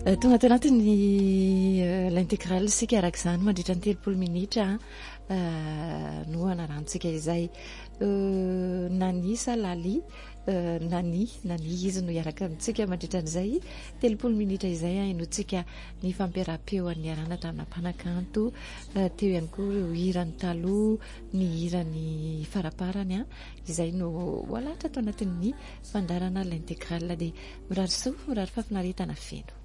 tonga tao anatin'ny l'intégrale sika arak'izany mandritra ny 30 minitra no anarantsika izay nani sa lali nani izy no iaraka amintsika mandritra an'izay 30 minitra izay inotsika ny fampiarapeo an'ny arana tamina mpanakanto teo ihany koa ireo hirany taloha ny hirany faraparany izay no walatra tao anatin'ny fandarana l'intégrale dia mirary fafinaretana feno.